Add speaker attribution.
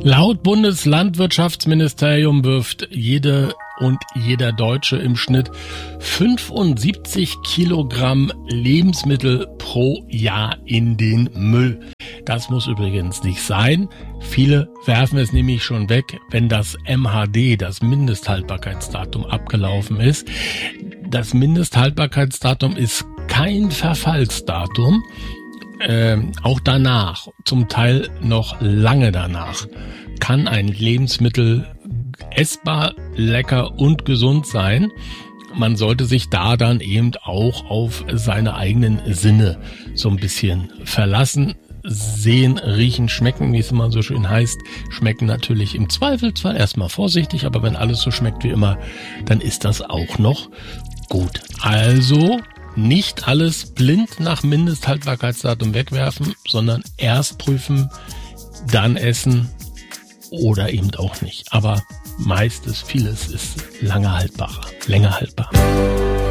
Speaker 1: Laut Bundeslandwirtschaftsministerium wirft jede und jeder Deutsche im Schnitt 75 Kilogramm Lebensmittel pro Jahr in den Müll. Das muss übrigens nicht sein. Viele werfen es nämlich schon weg, wenn das MHD, das Mindesthaltbarkeitsdatum, abgelaufen ist. Das Mindesthaltbarkeitsdatum ist kein Verfallsdatum. Auch danach, zum Teil noch lange danach, kann ein Lebensmittel essbar, lecker und gesund sein. Man sollte sich da dann eben auch auf seine eigenen Sinne so ein bisschen verlassen. Sehen, riechen, schmecken, wie es immer so schön heißt, schmecken natürlich im Zweifelsfall erstmal vorsichtig, aber wenn alles so schmeckt wie immer, dann ist das auch noch gut. Also nicht alles blind nach Mindesthaltbarkeitsdatum wegwerfen, sondern erst prüfen, dann essen oder eben auch nicht. Aber vieles ist länger haltbar.